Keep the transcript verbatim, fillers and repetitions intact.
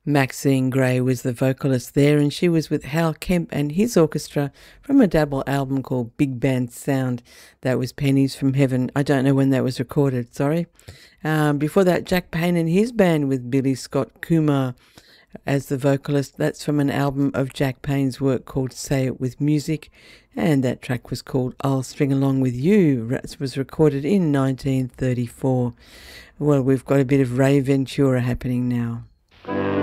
Maxine Gray was the vocalist there, and she was with Hal Kemp and his orchestra from a double album called Big Band Sound. That was Pennies from Heaven. I don't know when that was recorded, sorry. Um, before that, Jack Payne and his band with Billy Scott Kumar as the vocalist. That's from an album of Jack Payne's work called Say It With Music, and that track was called I'll String Along With You. It was recorded in nineteen thirty-four. Well, we've got a bit of Ray Ventura happening now.